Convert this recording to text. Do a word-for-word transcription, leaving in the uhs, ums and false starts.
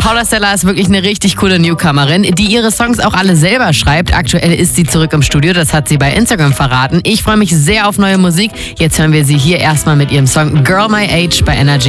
Paula Stella ist wirklich eine richtig coole Newcomerin, die ihre Songs auch alle selber schreibt. Aktuell ist sie zurück im Studio, das hat sie bei Instagram verraten. Ich freue mich sehr auf neue Musik. Jetzt hören wir sie hier erstmal mit ihrem Song Girl My Age bei Energy.